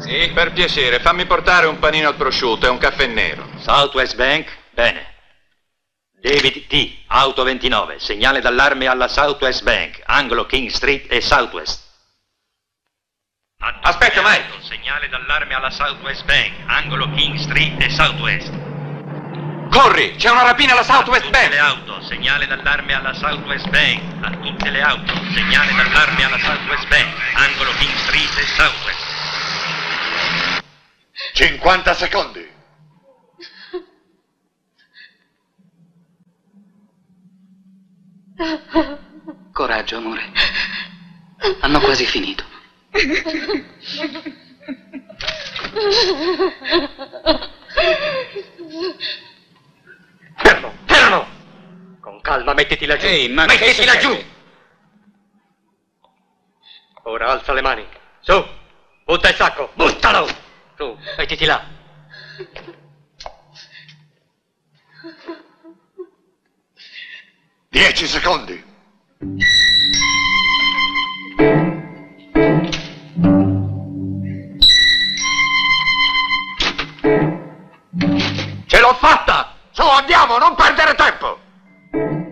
Sì, per piacere, fammi portare un panino al prosciutto e un caffè nero. Southwest Bank, bene. David T, auto 29, segnale d'allarme alla Southwest Bank, angolo King Street e Southwest. Aspetta, Mike. Segnale d'allarme alla Southwest Bank, angolo King Street e Southwest. Corri, c'è una rapina alla Southwest Bank. A tutte le auto, segnale d'allarme alla Southwest Bank. A tutte le auto, segnale d'allarme alla Southwest Bank, angolo King Street e Southwest. 50 secondi. Coraggio, amore. Hanno quasi finito. Fermo, fermo! Con calma, mettiti laggiù. Ehi, ma mettiti laggiù! Ora alza le mani. Su, butta il sacco. Buttalo! Tu, mettiti là. Dieci secondi. Ce l'ho fatta! Su, andiamo, non